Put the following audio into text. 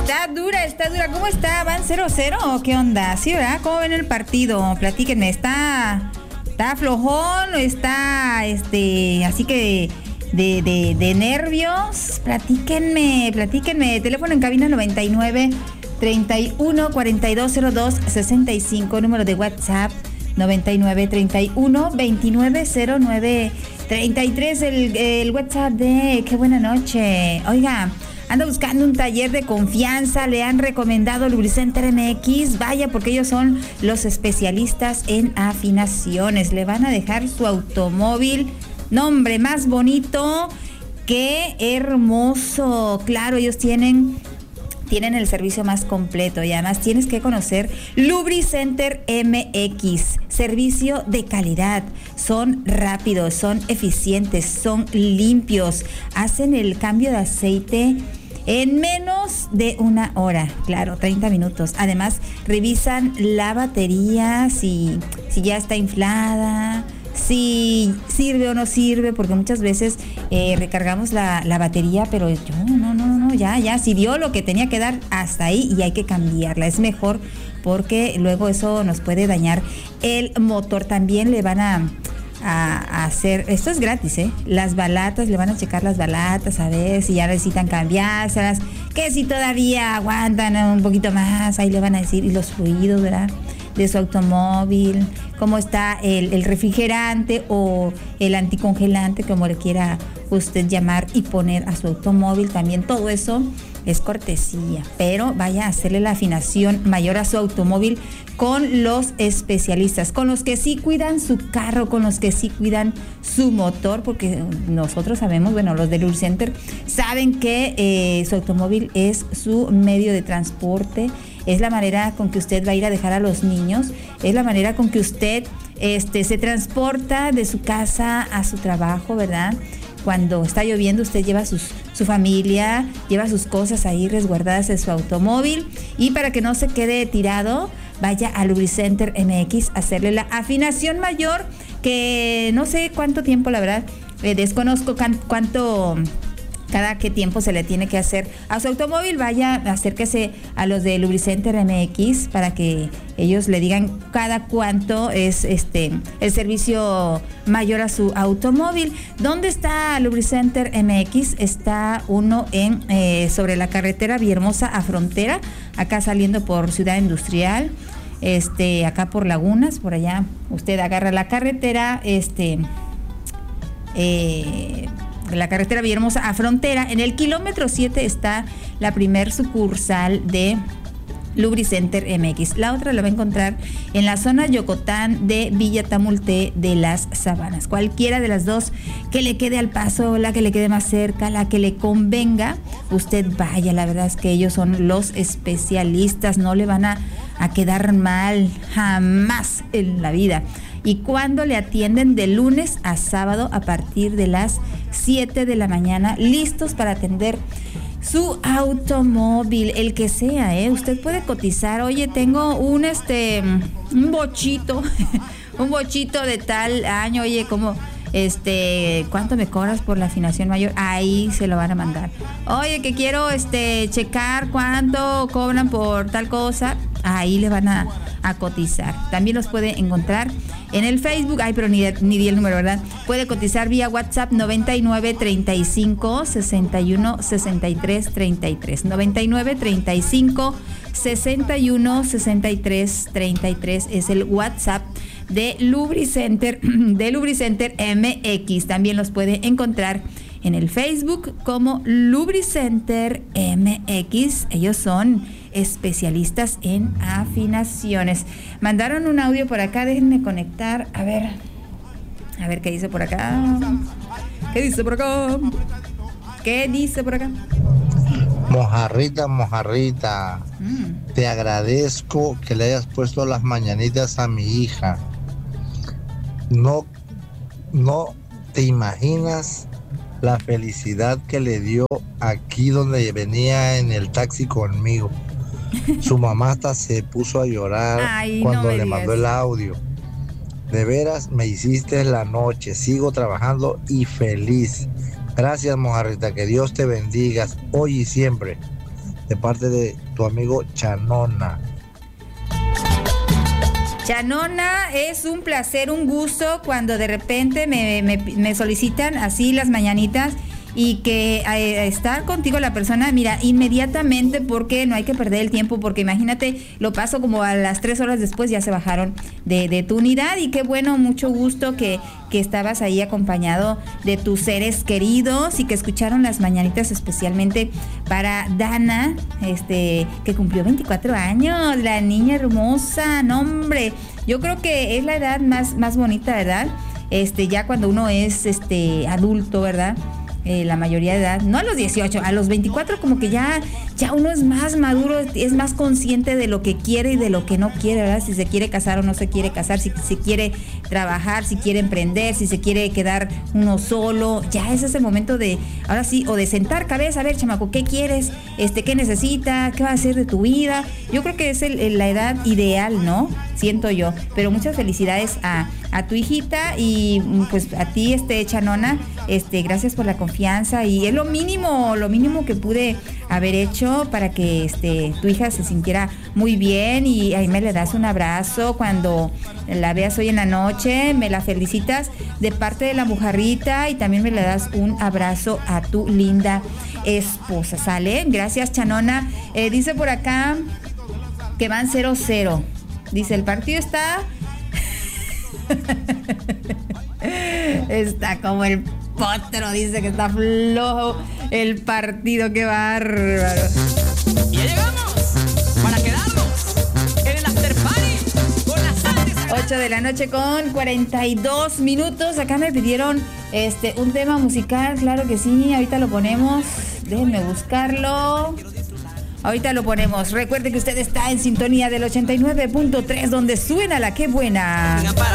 Está dura. ¿Cómo está? ¿Van 0-0 o qué onda? ¿Sí, verdad? ¿Cómo ven el partido? Platíquenme. ¿Está flojón o está así que de nervios? Platíquenme. Teléfono en cabina 99 31 42 02 65. Número de WhatsApp 99 31 29 09 33. El WhatsApp de Qué Buena Noche. Oiga, anda buscando un taller de confianza, le han recomendado Lubricenter MX, vaya, porque ellos son los especialistas en afinaciones. Le van a dejar su automóvil, nombre más bonito, qué hermoso. Claro, ellos tienen el servicio más completo y además tienes que conocer Lubricenter MX, servicio de calidad. Son rápidos, son eficientes, son limpios, hacen el cambio de aceite en menos de una hora, claro, 30 minutos. Además, revisan la batería, si ya está inflada, si sirve o no sirve, porque muchas veces recargamos la batería, pero no, ya, si dio lo que tenía que dar hasta ahí y hay que cambiarla. Es mejor porque luego eso nos puede dañar el motor. También le van a hacer, esto es gratis, las balatas, le van a checar las balatas a ver si ya necesitan cambiárselas, que si todavía aguantan un poquito más, ahí le van a decir, y los fluidos, ¿verdad?, de su automóvil, cómo está el refrigerante o el anticongelante, como le quiera usted llamar y poner a su automóvil. También todo eso es cortesía, pero vaya a hacerle la afinación mayor a su automóvil con los especialistas, con los que sí cuidan su carro, con los que sí cuidan su motor, porque nosotros sabemos, bueno, los de Lubricenter saben que su automóvil es su medio de transporte, es la manera con que usted va a ir a dejar a los niños, es la manera con que usted se transporta de su casa a su trabajo, ¿verdad? Cuando está lloviendo, usted lleva su familia, lleva sus cosas ahí resguardadas en su automóvil, y para que no se quede tirado, vaya a Lubricenter MX a hacerle la afinación mayor, que no sé cuánto tiempo, la verdad, desconozco cada qué tiempo se le tiene que hacer a su automóvil. Vaya, acérquese a los de Lubricenter MX para que ellos le digan cada cuánto es el servicio mayor a su automóvil. ¿Dónde está Lubricenter MX? Está uno sobre la carretera Villahermosa a Frontera, acá saliendo por Ciudad Industrial, acá por Lagunas, por allá usted agarra la carretera, la carretera Villahermosa a Frontera. En el kilómetro 7 está la primer sucursal de Lubricenter MX. La otra la va a encontrar en la zona Yocotán de Villa Tamulté de las Sabanas. Cualquiera de las dos que le quede al paso, la que le quede más cerca, la que le convenga, usted vaya. La verdad es que ellos son los especialistas, no le van a quedar mal jamás en la vida. Y cuando le atienden de lunes a sábado a partir de las 7 de la mañana, listos para atender su automóvil, el que sea, usted puede cotizar. Oye, tengo un bochito, un bochito de tal año, oye, como ¿cuánto me cobras por la afinación mayor? Ahí se lo van a mandar. Oye, que quiero checar cuánto cobran por tal cosa, ahí le van a cotizar. También los puede encontrar en el Facebook. Ay, pero ni di el número, ¿verdad? Puede cotizar vía WhatsApp 99 35 61 63 33. 99 35 61 63 33 es el WhatsApp de Lubricenter MX. También los puede encontrar en el Facebook como Lubricenter MX. Ellos son especialistas en afinaciones. Mandaron un audio por acá, déjenme conectar. A ver qué dice por acá. ¿Qué dice por acá? Mojarrita, te agradezco que le hayas puesto las mañanitas a mi hija. No te imaginas la felicidad que le dio aquí donde venía en el taxi conmigo. Su mamá hasta se puso a llorar. Ay, cuando le mandó el audio. De veras me hiciste la noche. Sigo trabajando y feliz. Gracias, Mojarrita, que Dios te bendiga hoy y siempre. de parte de tu amigo Chanona. Chanona, es un placer, un gusto cuando de repente me solicitan así las mañanitas y que estar contigo la persona, mira, inmediatamente, porque no hay que perder el tiempo, porque imagínate, lo paso como a las 3 horas después, ya se bajaron de tu unidad, y qué bueno, mucho gusto que estabas ahí acompañado de tus seres queridos y que escucharon las mañanitas especialmente para Dana, que cumplió 24 años, la niña hermosa, no hombre, yo creo que es la edad más bonita, ¿verdad? Ya cuando uno es adulto, ¿verdad? La mayoría de edad, no a los 18, a los 24 como que ya uno es más maduro, es más consciente de lo que quiere y de lo que no quiere, ¿verdad? Si se quiere casar o no se quiere casar, si quiere trabajar, si quiere emprender, si se quiere quedar uno solo, ya ese es el momento de, ahora sí, o de sentar cabeza, a ver, chamaco, ¿qué quieres? ¿Qué necesitas? ¿Qué va a hacer de tu vida? Yo creo que es la edad ideal, ¿no? Siento yo, pero muchas felicidades a tu hijita y pues a ti, Chanona, gracias por la confianza, y es lo mínimo que pude haber hecho para que tu hija se sintiera muy bien, y ahí me le das un abrazo cuando la veas hoy en la noche, me la felicitas de parte de la Mujarrita y también me le das un abrazo a tu linda esposa, ¿sale? Gracias, Chanona. Dice por acá que van 0-0. Dice, el partido está como el potro, dice que está flojo el partido, qué bárbaro. Y ya llegamos para quedarnos en el after party con las sangres. 8 de la noche con 42 minutos. Acá me pidieron un tema musical, claro que sí, ahorita lo ponemos. Déjenme buscarlo. Ahorita lo ponemos. Recuerde que usted está en sintonía del 89.3, donde suena la que buena.